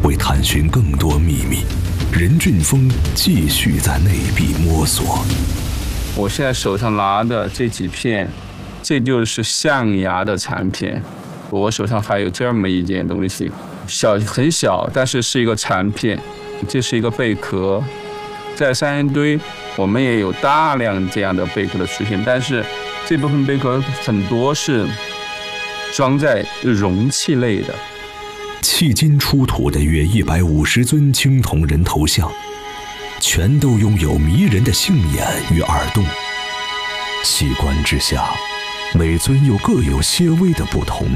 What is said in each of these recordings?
为探寻更多秘密，任俊峰继续在内壁摸索。 我现在手上拿的这几片，这就是象牙的残片。我手上还有这么一件东西，很小，但是是一个残片。这是一个贝壳，在三星堆我们也有大量这样的贝壳的出现，但是这部分贝壳很多是装在容器类的。 迄今出土的约150尊青铜人头像，全都拥有迷人的杏眼与耳洞。细观之下，每尊又各有些微的不同。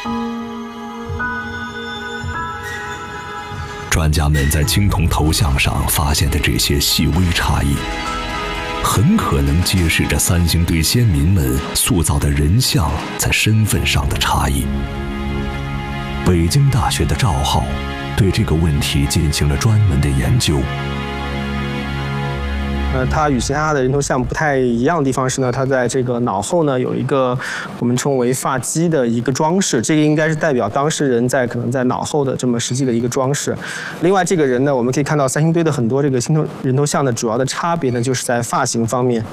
专家们在青铜头像上发现的这些细微差异，很可能揭示着三星堆先民们塑造的人像在身份上的差异。北京大学的赵浩对这个问题进行了专门的研究。 它与其他的人头像不太一样的地方是呢，它在这个脑后呢有一个我们称为发基的一个装饰，这个应该是代表当事人可能在脑后的这么实际的一个装饰。另外，这个人呢，我们可以看到三星堆的很多这个人头像的主要的差别呢，就是在发型方面。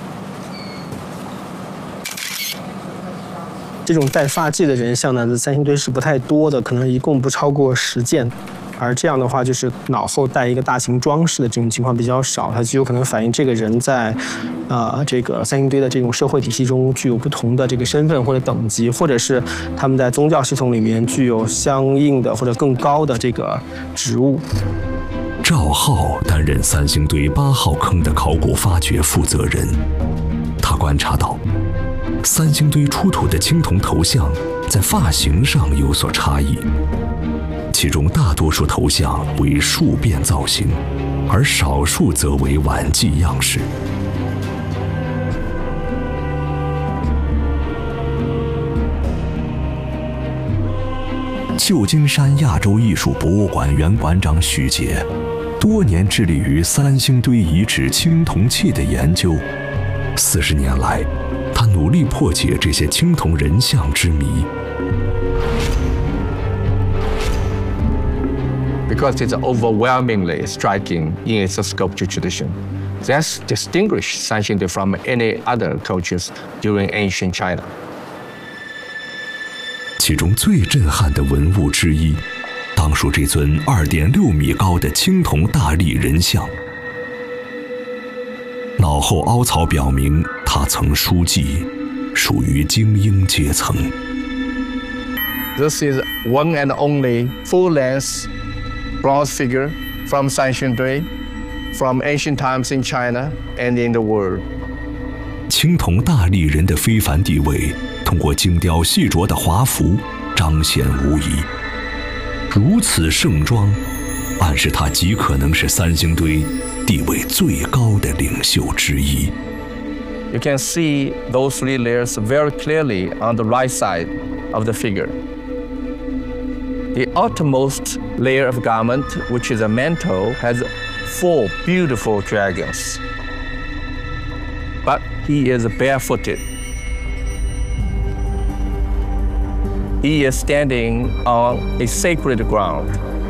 这种戴发髻的人像呢，在三星堆是不太多的，可能一共不超过10件。而这样的话，就是脑后带一个大型装饰的这种情况比较少，它极有可能反映这个人在，这个三星堆的这种社会体系中具有不同的这个身份或者等级，或者是他们在宗教系统里面具有相应的或者更高的这个职务。 赵浩担任三星堆8号坑的考古发掘负责人，他观察到，三星堆出土的青铜头像在发型上有所差异。其中大多数头像为数变造型，而少数则为晚祭样式。旧金山亚洲艺术博物馆原馆长许杰，多年致力于三星堆遗址青铜器的研究。40年来，他努力破解这些青铜人像之谜。 Because it's overwhelmingly striking in its sculpture tradition. That's distinguished Sanxingdui from any other cultures during ancient China. 其中最震撼的文物之一，当属这尊2.6米高的青铜大力人像。脑后凹槽表明，他曾书记，属于精英阶层。 This is one and only full-length bronze figure from Sanxingdui, from ancient times in China and in the world. 青铜大力人的非凡地位，通过精雕细琢的华服彰显无疑。如此盛装，暗示他极可能是三星堆地位最高的领袖之一。 You can see those 3 layers very clearly on the right side of the figure. The outermost layer of garment, which is a mantle, has 4 beautiful dragons. But he is barefooted. He is standing on a sacred ground.